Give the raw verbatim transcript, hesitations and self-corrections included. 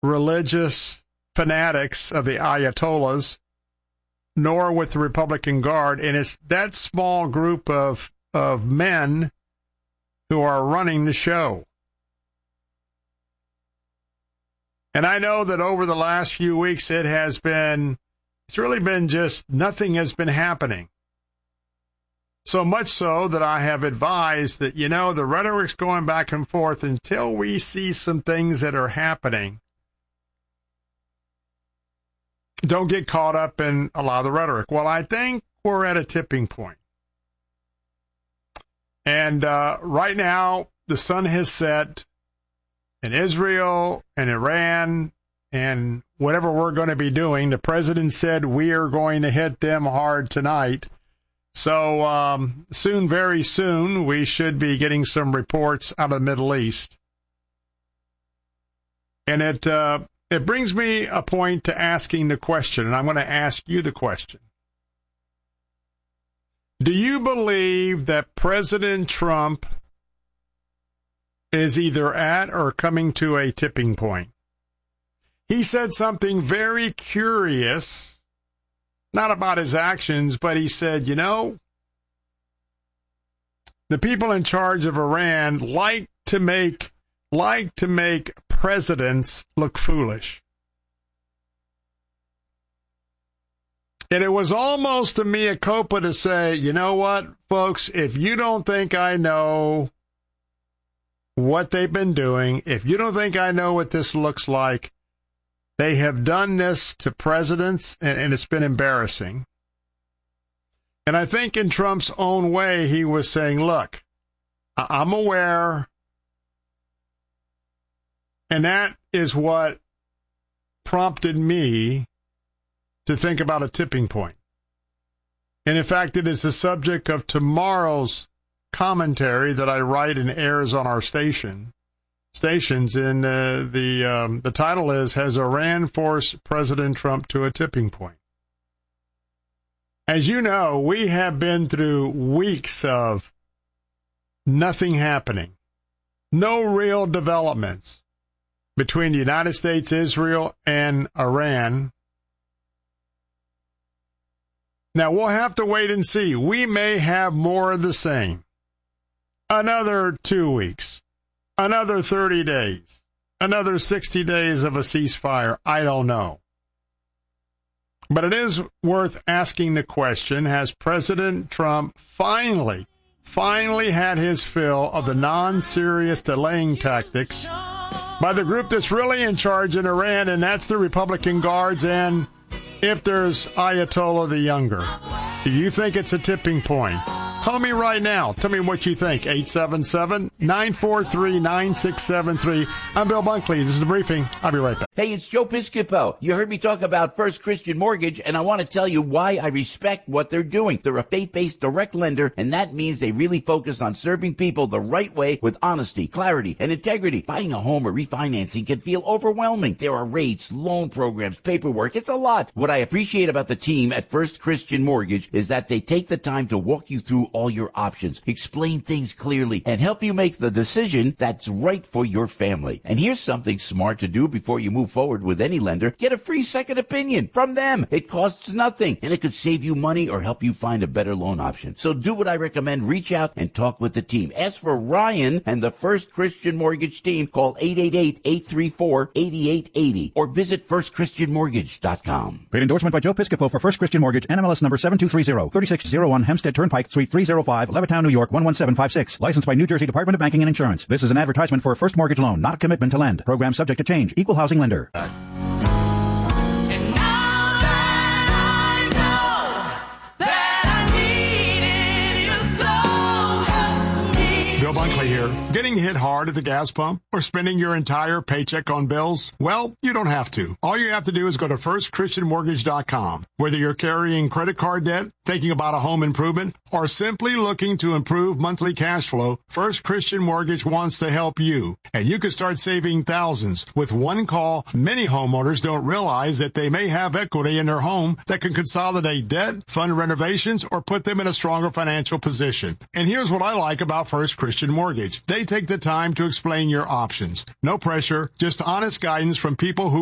religious fanatics of the Ayatollahs, nor with the Republican Guard. And it's that small group of, of men who are running the show. And I know that over the last few weeks, it has been, it's really been just nothing has been happening. So much so that I have advised that, you know, the rhetoric's going back and forth until we see some things that are happening. Don't get caught up in a lot of the rhetoric. Well, I think we're at a tipping point. And uh, right now, the sun has set in Israel and Iran and whatever we're going to be doing. The president said we are going to hit them hard tonight. So um, soon, very soon, we should be getting some reports out of the Middle East. And it uh, it brings me a point to asking the question, and I'm going to ask you the question. Do you believe that President Trump is either at or coming to a tipping point? He said something very curious. Not about his actions, but he said, you know, the people in charge of Iran like to make like to make presidents look foolish. And it was almost a mea culpa to say, you know what, folks, if you don't think I know what they've been doing, if you don't think I know what this looks like, they have done this to presidents, and, and it's been embarrassing. And I think in Trump's own way, he was saying, look, I'm aware, and that is what prompted me to think about a tipping point. And in fact, it is the subject of tomorrow's commentary that I write and airs on our station. Stations in uh, the um, the title is, Has Iran Forced President Trump to a Tipping Point? As you know, we have been through weeks of nothing happening, no real developments between the United States, Israel, and Iran. Now, we'll have to wait and see. We may have more of the same. Another two weeks. Another thirty days, another sixty days of a ceasefire. I don't know. But it is worth asking the question, has President Trump finally, finally had his fill of the non-serious delaying tactics by the group that's really in charge in Iran, and that's the Republican Guards, and if there's Ayatollah the Younger? Do you think it's a tipping point? Call me right now. Tell me what you think. eight seven seven, nine four three, nine six seven three. I'm Bill Bunkley. This is The Briefing. I'll be right back. Hey, it's Joe Piscopo. You heard me talk about First Christian Mortgage, and I want to tell you why I respect what they're doing. They're a faith-based direct lender, and that means they really focus on serving people the right way with honesty, clarity, and integrity. Buying a home or refinancing can feel overwhelming. There are rates, loan programs, paperwork. It's a lot. What I appreciate about the team at First Christian Mortgage is that they take the time to walk you through all your options, explain things clearly, and help you make the decision that's right for your family. And here's something smart to do before you move forward with any lender. Get a free second opinion from them. It costs nothing, and it could save you money or help you find a better loan option. So do what I recommend. Reach out and talk with the team. Ask for Ryan and the First Christian Mortgage team. Call eight eight eight, eight three four, eight eight eight zero or visit first christian mortgage dot com. Great endorsement by Joe Piscopo for First Christian Mortgage, N M L S number seven two three zero, thirty-six oh one Hempstead Turnpike, Suite three oh five, Levittown, New York, one one seven five six. Licensed by New Jersey Department of Banking and Insurance. This is an advertisement for a first mortgage loan, not a commitment to lend. Program subject to change. Equal housing lender. Bunkley here. Getting hit hard at the gas pump or spending your entire paycheck on bills? Well, you don't have to. All you have to do is go to first christian mortgage dot com. Whether you're carrying credit card debt, thinking about a home improvement, or simply looking to improve monthly cash flow, First Christian Mortgage wants to help you. And you can start saving thousands. With one call, many homeowners don't realize that they may have equity in their home that can consolidate debt, fund renovations, or put them in a stronger financial position. And here's what I like about First Christian Mortgage. Mortgage. They take the time to explain your options. No pressure, just honest guidance from people who